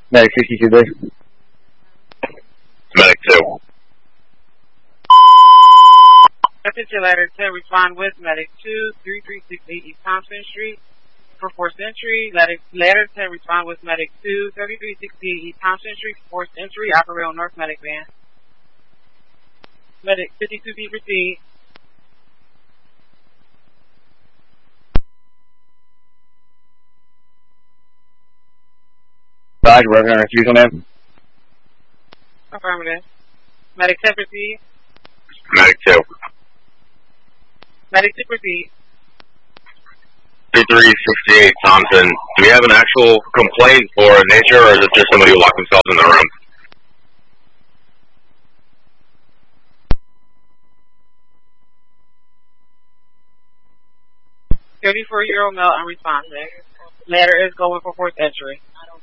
Medic 62 there. Medic 2. Attention ladder 10, respond with Medic 2, 3368 East Thompson Street for 4th Century. Ladder 10, respond with Medic 2, 3368 East Thompson Street for 4th Century, Upper Rail North Medic Van. Medic 52 feet proceed. Roger, we're going to refuse on him. Affirmative. Medic 10 proceed. Medic 2. Medic 2 proceed. 3368 Thompson. Do we have an actual complaint for nature, or is it just somebody who locked themselves in the room? 34-year-old male unresponsive. Ladder is going for 4th Entry.